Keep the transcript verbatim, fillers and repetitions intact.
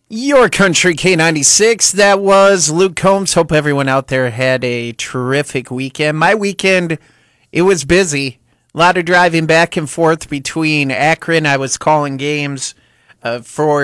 Your Country K ninety-six. That was Luke Combs. Hope everyone out there had a terrific weekend. My weekend, it was busy. A lot of driving back and forth between Akron. I was calling games uh, for